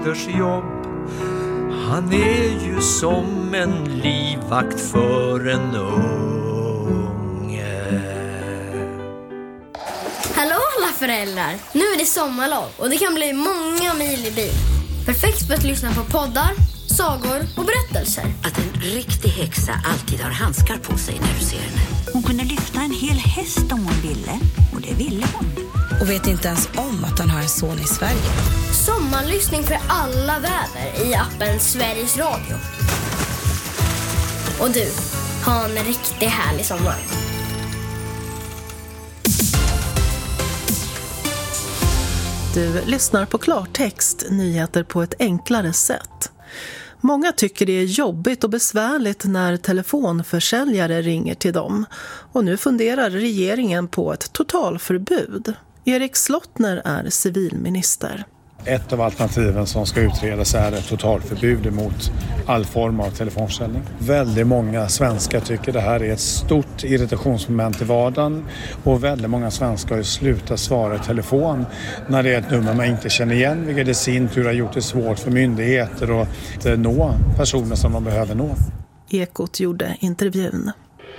jobb. Han är ju som en livvakt för en unge. Hallå alla föräldrar! Nu är det sommarlov och det kan bli många mil i bil. Perfekt för att lyssna på poddar, sagor och berättelser. Att en riktig häxa alltid har handskar på sig när du ser henne. Hon kunde lyfta en hel häst om hon ville. Och det ville hon. Och vet inte ens om att han har en son i Sverige. Sommarlyssning för alla väder i appen Sveriges Radio. Och du, ha en riktigt härlig sommar. Du lyssnar på Klartext, nyheter på ett enklare sätt. Många tycker det är jobbigt och besvärligt när telefonförsäljare ringer till dem. Och nu funderar regeringen på ett totalförbud. Erik Slottner är civilminister. Ett av alternativen som ska utredas är ett totalförbud mot all form av telefonförsäljning. Väldigt många svenskar tycker det här är ett stort irritationsmoment i vardagen och väldigt många svenskar har slutat svara i telefon när det är ett nummer man inte känner igen, vilket i sin tur har gjort det svårt för myndigheter att nå personer som de behöver nå. Ekot gjorde intervjun.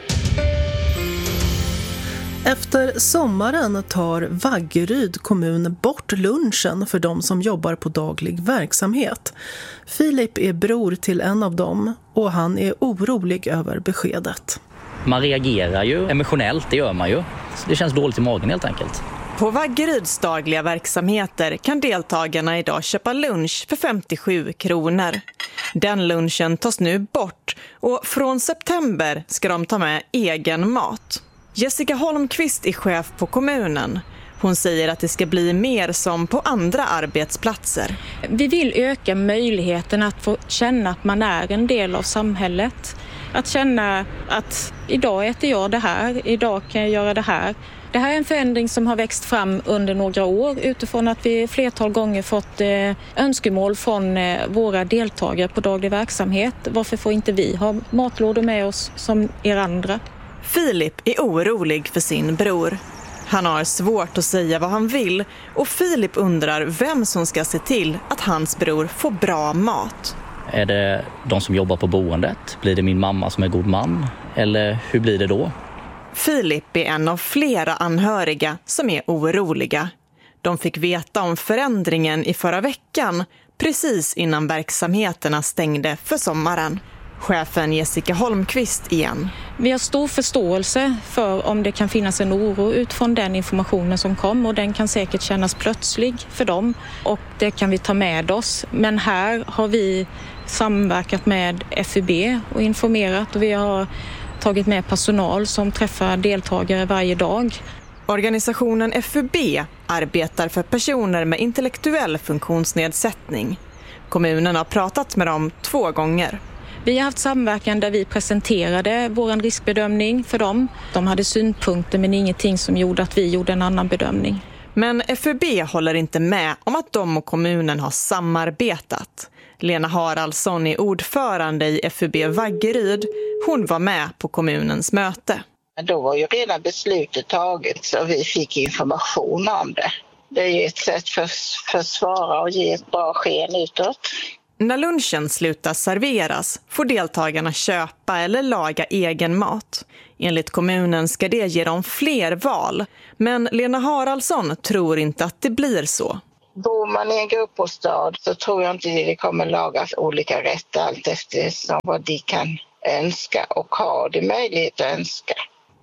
Efter sommaren tar Vaggeryd kommun bort lunchen för de som jobbar på daglig verksamhet. Filip är bror till en av dem och han är orolig över beskedet. Man reagerar ju emotionellt, det gör man ju. Det känns dåligt i magen helt enkelt. På Vaggeryds dagliga verksamheter kan deltagarna idag köpa lunch för 57 kronor. Den lunchen tas nu bort och från september ska de ta med egen mat. Jessica Holmqvist är chef på kommunen. Hon säger att det ska bli mer som på andra arbetsplatser. Vi vill öka möjligheten att få känna att man är en del av samhället. Att känna att idag äter jag det här, idag kan jag göra det här. Det här är en förändring som har växt fram under några år utifrån att vi flertal gånger fått önskemål från våra deltagare på daglig verksamhet. Varför får inte vi ha matlådor med oss som er andra? Filip är orolig för sin bror. Han har svårt att säga vad han vill och Filip undrar vem som ska se till att hans bror får bra mat. Är det de som jobbar på boendet? Blir det min mamma som är god man? Eller hur blir det då? Filip är en av flera anhöriga som är oroliga. De fick veta om förändringen i förra veckan, precis innan verksamheterna stängde för sommaren. Chefen Jessica Holmqvist igen. Vi har stor förståelse för om det kan finnas en oro utifrån den informationen som kom och den kan säkert kännas plötslig för dem och det kan vi ta med oss. Men här har vi samverkat med FUB och informerat och vi har tagit med personal som träffar deltagare varje dag. Organisationen FUB arbetar för personer med intellektuell funktionsnedsättning. Kommunen har pratat med dem 2 gånger. Vi har haft samverkan där vi presenterade vår riskbedömning för dem. De hade synpunkter men ingenting som gjorde att vi gjorde en annan bedömning. Men FUB håller inte med om att de och kommunen har samarbetat. Lena Haraldsson är ordförande i FUB Vaggeryd. Hon var med på kommunens möte. Då var ju redan beslutet taget så vi fick information om det. Det är ju ett sätt för att svara och ge ett bra sken utåt. När lunchen slutar serveras får deltagarna köpa eller laga egen mat. Enligt kommunen ska det ge dem fler val. Men Lena Haraldsson tror inte att det blir så. Bor man i en gruppbostad så tror jag inte det kommer lagas olika rätter allt eftersom vad de kan önska och har det möjlighet att önska.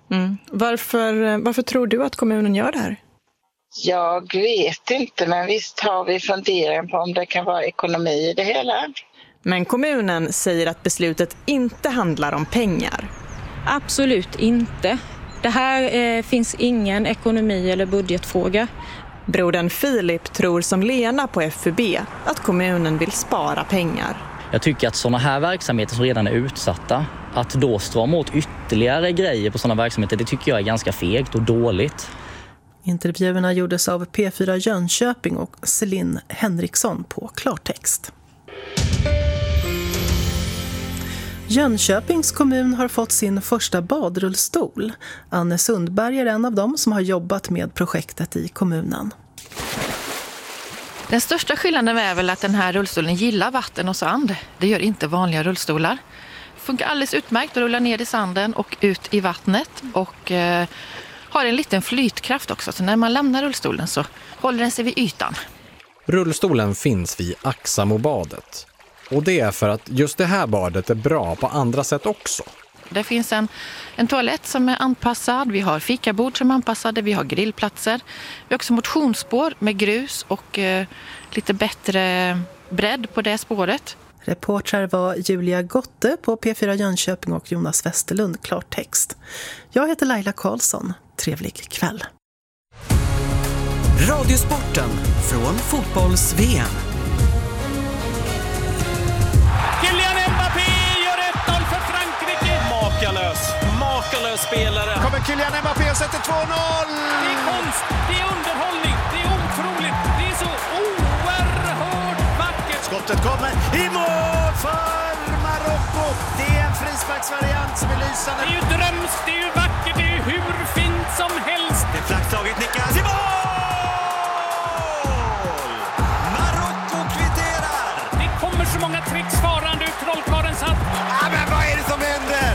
Varför tror du att kommunen gör det här? Jag vet inte, men visst har vi funderingar på om det kan vara ekonomi i det hela. Men kommunen säger att beslutet inte handlar om pengar. Absolut inte. Det här finns ingen ekonomi- eller budgetfråga. Brodern Filip tror som Lena på FUB att kommunen vill spara pengar. Jag tycker att sådana här verksamheter som redan är utsatta, att då strama åt ytterligare grejer på sådana verksamheter, det tycker jag är ganska fegt och dåligt. Intervjuerna gjordes av P4 Jönköping och Celine Henriksson på Klartext. Jönköpings kommun har fått sin första badrullstol. Anne Sundberg är en av dem som har jobbat med projektet i kommunen. Den största skillnaden är väl att den här rullstolen gillar vatten och sand. Det gör inte vanliga rullstolar. Funkar alldeles utmärkt att rulla ner i sanden och ut i vattnet. Och har en liten flytkraft också. Så när man lämnar rullstolen så håller den sig vid ytan. Rullstolen finns vid Axamobadet. Och det är för att just det här badet är bra på andra sätt också. Det finns en toalett som är anpassad, vi har fikabord som är anpassade, vi har grillplatser. Vi har också motionsspår med grus och lite bättre bredd på det spåret. Reportrar var Julia Gotte på P4 Jönköping och Jonas Westerlund, klartext. Jag heter Laila Karlsson. Trevlig kväll. Radiosporten från fotbolls-VM. Kylian Mbappé gör 1-0 för Frankrike. Makalös spelare. Kommer Kylian Mbappé och sätter 2-0. Det är konst, det är underhållning, det är otroligt, det är så oerhört vackert. Skottet kommer i mål för Marocko. Det är en frisparksvariant som är lysande. Det är ju drömskt, det är ju vackert, det är ju hur fint som helst. Det är flaggslaget nickas i mål! Marocko kvitterar. Det kommer så många tricks farande ut trollkarlens hatt. Ja, men vad är det som händer?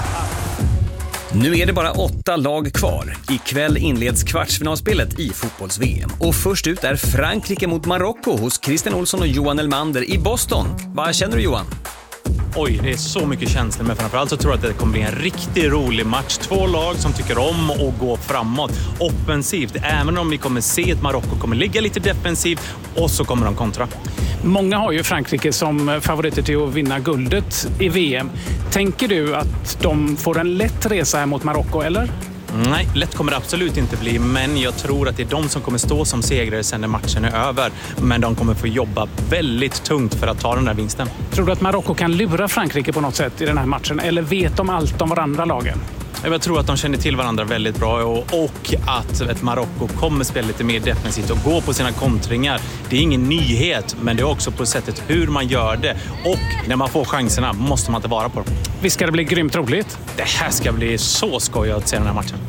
Nu är det bara 8 lag kvar. Ikväll inleds kvartsfinalspelet i fotbolls-VM. Och först ut är Frankrike mot Marocko hos Christian Olsson och Johan Elmander i Boston. Vad känner du, Johan? Oj, det är så mycket känslor, men framförallt så tror jag att det kommer bli en riktigt rolig match. 2 lag som tycker om att gå framåt offensivt. Även om vi kommer se att Marocko kommer ligga lite defensivt och så kommer de kontra. Många har ju Frankrike som favoriter till att vinna guldet i VM. Tänker du att de får en lätt resa här mot Marocko, eller? Nej, lätt kommer det absolut inte bli, men jag tror att det är de som kommer stå som segrare sen när matchen är över. Men de kommer få jobba väldigt tungt för att ta den där vinsten. Tror du att Marocko kan lura Frankrike på något sätt i den här matchen, eller vet de allt om varandra lagen? Jag tror att de känner till varandra väldigt bra och att ett Marocko kommer spela lite mer defensivt och gå på sina kontringar. Det är ingen nyhet, men det är också på sättet hur man gör det. Och när man får chanserna måste man inte vara på dem. Visst ska det bli grymt roligt? Det här ska bli så skoj att se den här matchen.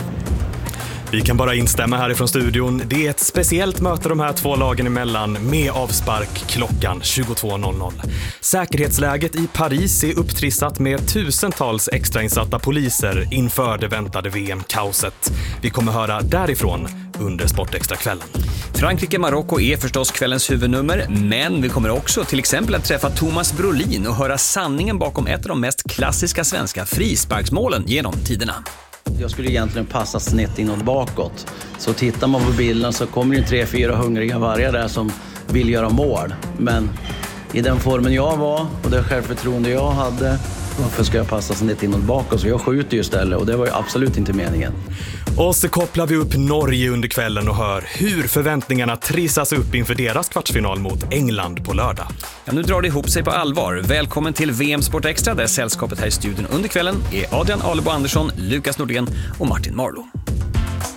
Vi kan bara instämma härifrån studion. Det är ett speciellt möte de här 2 lagen emellan med avspark klockan 22.00. Säkerhetsläget i Paris är upptrissat med tusentals extrainsatta poliser inför det väntade VM-kaoset. Vi kommer höra därifrån under Sportextra-kvällen. Frankrike-Marocko är förstås kvällens huvudnummer, men vi kommer också till exempel att träffa Thomas Brolin och höra sanningen bakom ett av de mest klassiska svenska frisparksmålen genom tiderna. Jag skulle egentligen passa snett inåt bakåt. Så tittar man på bilden så kommer det 3-4 hungriga vargar där som vill göra mål. Men i den formen jag var och det självförtroende jag hade, varför ska jag passa snett inåt bakåt? Så jag skjuter ju istället och det var ju absolut inte meningen. Och så kopplar vi upp Norge under kvällen och hör hur förväntningarna trissas upp inför deras kvartsfinal mot England på lördag. Ja, nu drar det ihop sig på allvar. Välkommen till VM Sport Extra där sällskapet här i studion under kvällen är Adrian Alebo Andersson, Lukas Nordén och Martin Marlo.